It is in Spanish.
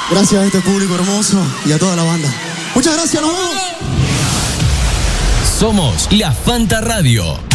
Gracias a este público hermoso y a toda la banda. Muchas gracias, nos vemos. Somos La Fanta Radio.